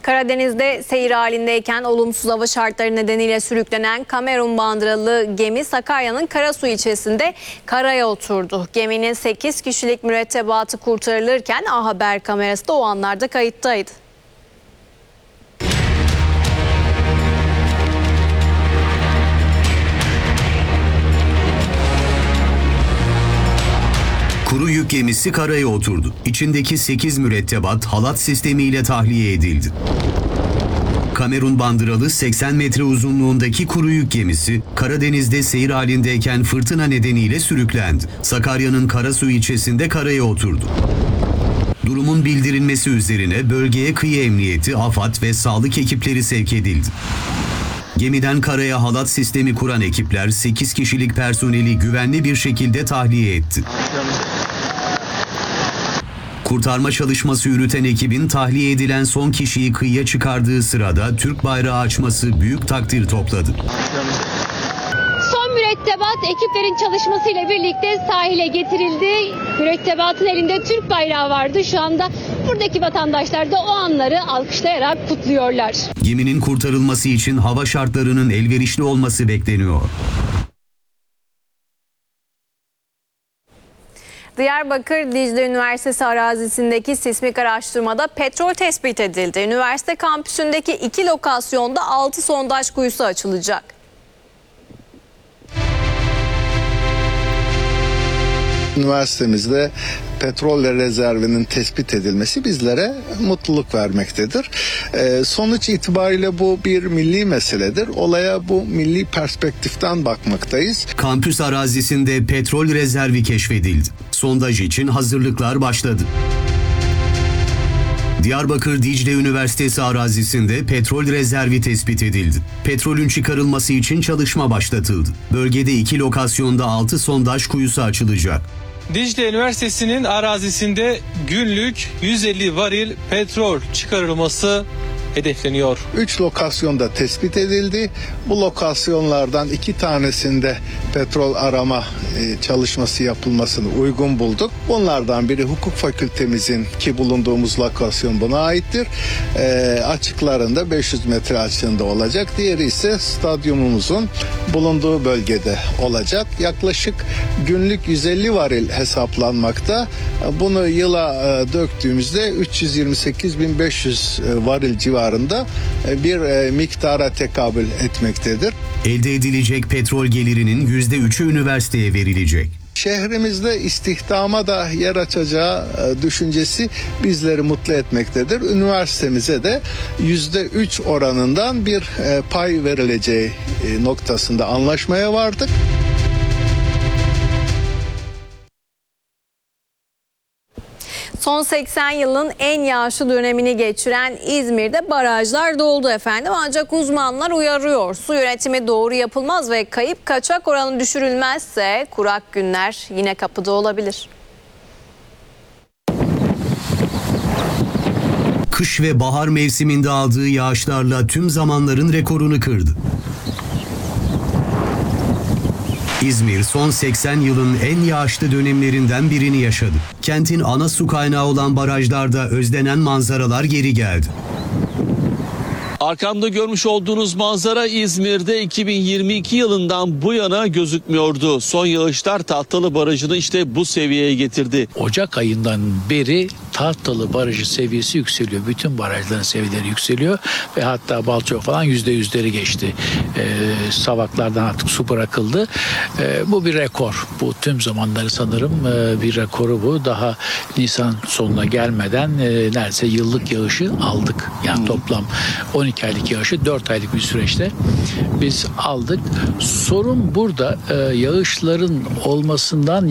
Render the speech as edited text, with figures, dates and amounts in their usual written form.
Karadeniz'de seyir halindeyken olumsuz hava şartları nedeniyle sürüklenen Kamerun bandıralı gemi Sakarya'nın Karasu ilçesinde karaya oturdu. Geminin 8 kişilik mürettebatı kurtarılırken A Haber kamerası da o anlarda kayıttaydı. Kuru yük gemisi karaya oturdu. İçindeki 8 mürettebat halat sistemiyle tahliye edildi. Kamerun bandıralı 80 metre uzunluğundaki kuru yük gemisi Karadeniz'de seyir halindeyken fırtına nedeniyle sürüklendi. Sakarya'nın Karasu ilçesinde karaya oturdu. Durumun bildirilmesi üzerine bölgeye kıyı emniyeti, AFAD ve sağlık ekipleri sevk edildi. Gemiden karaya halat sistemi kuran ekipler 8 kişilik personeli güvenli bir şekilde tahliye etti. Kurtarma çalışması yürüten ekibin tahliye edilen son kişiyi kıyıya çıkardığı sırada Türk bayrağı açması büyük takdir topladı. Son mürettebat ekiplerin çalışmasıyla birlikte sahile getirildi. Mürettebatın elinde Türk bayrağı vardı. Şu anda buradaki vatandaşlar da o anları alkışlayarak kutluyorlar. Geminin kurtarılması için hava şartlarının elverişli olması bekleniyor. Diyarbakır Dicle Üniversitesi arazisindeki sismik araştırmada petrol tespit edildi. Üniversite kampüsündeki 2 lokasyonda 6 sondaj kuyusu açılacak. Üniversitemizde petrol rezervinin tespit edilmesi bizlere mutluluk vermektedir. Sonuç itibariyle bu bir milli meseledir. Olaya bu milli perspektiften bakmaktayız. Kampüs arazisinde petrol rezervi keşfedildi. Sondaj için hazırlıklar başladı. Diyarbakır Dicle Üniversitesi arazisinde petrol rezervi tespit edildi. Petrolün çıkarılması için çalışma başlatıldı. Bölgede 2 lokasyonda 6 sondaj kuyusu açılacak. Dicle Üniversitesi'nin arazisinde günlük 150 varil petrol çıkarılması hedefleniyor. 3 lokasyonda tespit edildi. Bu lokasyonlardan 2 tanesinde petrol arama çalışması yapılmasını uygun bulduk. Bunlardan biri hukuk fakültemizin ki bulunduğumuz lokasyon buna aittir. Açıklarında 500 metre açığında olacak. Diğeri ise stadyumumuzun bulunduğu bölgede olacak. Yaklaşık günlük 150 varil hesaplanmakta. Bunu yıla döktüğümüzde 328.500 varil civarında bir miktara tekabül etmektedir. Elde edilecek petrol gelirinin %3'ü üniversiteye verilecek. Şehrimizde istihdama da yer açacağı düşüncesi bizleri mutlu etmektedir. Üniversitemize de %3 oranından bir pay verileceği noktasında anlaşmaya vardık. Son 80 yılın en yağışlı dönemini geçiren İzmir'de barajlar doldu efendim. Ancak uzmanlar uyarıyor. Su yönetimi doğru yapılmaz ve kayıp kaçak oranı düşürülmezse kurak günler yine kapıda olabilir. Kış ve bahar mevsiminde aldığı yağışlarla tüm zamanların rekorunu kırdı. İzmir son 80 yılın en yağışlı dönemlerinden birini yaşadı. Kentin ana su kaynağı olan barajlarda özlenen manzaralar geri geldi. Arkamda görmüş olduğunuz manzara İzmir'de 2022 yılından bu yana gözükmüyordu. Son yağışlar Tahtalı Barajı'nı işte bu seviyeye getirdi. Ocak ayından beri Tahtalı Barajı seviyesi yükseliyor. Bütün barajların seviyeleri yükseliyor ve hatta Balçova falan %100'leri geçti. Savaklardan artık su bırakıldı. Bu bir rekor. Bu tüm zamanları sanırım bir rekoru bu. Daha Nisan sonuna gelmeden neredeyse yıllık yağışı aldık. Yani toplam 12 aylık yağışı 4 aylık bir süreçte biz aldık. Sorun burada yağışların olmasından